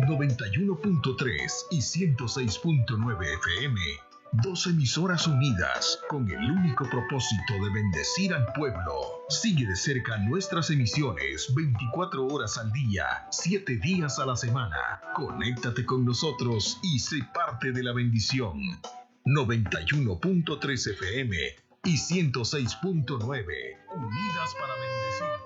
91.3 y 106.9 FM. Dos emisoras unidas con el único propósito de bendecir al pueblo. Sigue de cerca nuestras emisiones 24 horas al día, 7 días a la semana. Conéctate con nosotros y sé parte de la bendición. 91.3 FM y 106.9, unidas para bendecir.